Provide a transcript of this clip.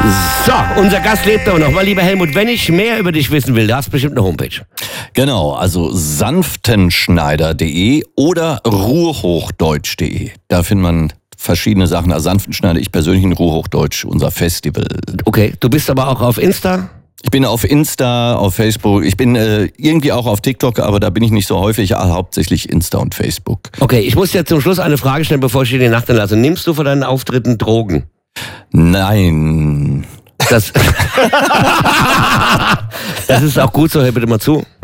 So, unser Gast lebt aber noch. Mal lieber Helmut, wenn ich mehr über dich wissen will, du hast bestimmt eine Homepage. Genau, also sanftenschneider.de oder ruhrhochdeutsch.de. Da findet man verschiedene Sachen. Also Sanftenschneider, ich persönlich in Ruhrhochdeutsch, unser Festival. Okay, du bist aber auch auf Insta? Ich bin auf Insta, auf Facebook, ich bin irgendwie auch auf TikTok, aber da bin ich nicht so häufig, hauptsächlich Insta und Facebook. Okay, ich muss dir zum Schluss eine Frage stellen, bevor ich dir die Nacht entlasse. Nimmst du vor deinen Auftritten Drogen? Nein. Das ist auch gut so, hör bitte mal zu.